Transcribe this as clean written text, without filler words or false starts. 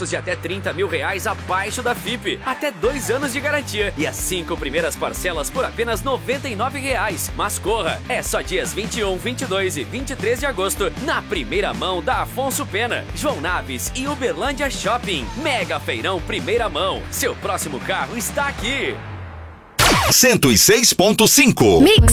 financiamentos de até R$30.000 abaixo da FIP. Até 2 anos de garantia. E as 5 primeiras parcelas por apenas R$99. Mas corra, é só dias 21, 22 e 23 de agosto, na primeira mão da Afonso Pena, João Naves e Uberlândia Shopping. Mega Feirão Primeira Mão. Seu próximo carro está aqui. 106.5. Mix.